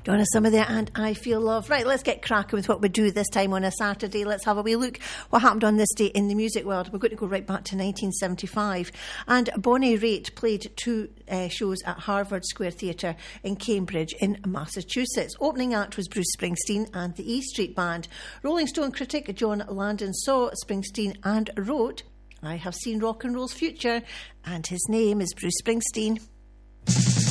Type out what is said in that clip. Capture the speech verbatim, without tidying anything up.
Donna Summer there, and I Feel Love. Right, let's get cracking with what we do this time on a Saturday. Let's have a wee look what happened on this day in the music world. We're going to go right back to nineteen seventy-five. And Bonnie Raitt played two uh, shows at Harvard Square Theatre in Cambridge in Massachusetts. Opening act was Bruce Springsteen and the E Street Band. Rolling Stone critic John Landon saw Springsteen and wrote, "I have seen rock and roll's future, and his name is Bruce Springsteen."